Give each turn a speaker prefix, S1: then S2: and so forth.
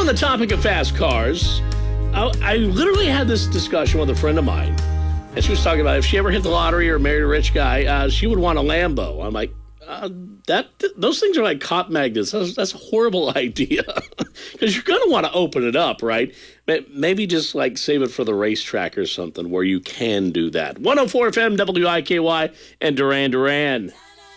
S1: the topic of fast cars, I literally had this discussion with a friend of mine, and she was talking about if she ever hit the lottery or married a rich guy, she would want a Lambo. I'm like, those things are like cop magnets. That's a horrible idea because you're going to want to open it up, right? Maybe just like save it for the racetrack or something where you can do that. 104 FM, WIKY, and Duran Duran.